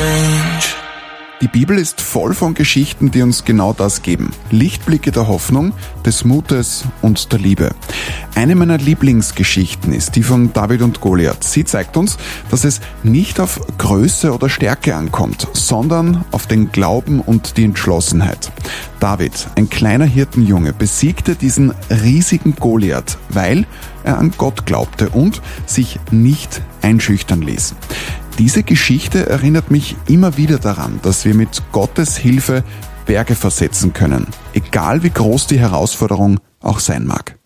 strange. Die Bibel ist voll von Geschichten, die uns genau das geben. Lichtblicke der Hoffnung, des Mutes und der Liebe. Eine meiner Lieblingsgeschichten ist die von David und Goliath. Sie zeigt uns, dass es nicht auf Größe oder Stärke ankommt, sondern auf den Glauben und die Entschlossenheit. David, ein kleiner Hirtenjunge, besiegte diesen riesigen Goliath, weil er an Gott glaubte und sich nicht einschüchtern ließ. Diese Geschichte erinnert mich immer wieder daran, dass wir mit Gottes Hilfe Berge versetzen können, egal wie groß die Herausforderung auch sein mag.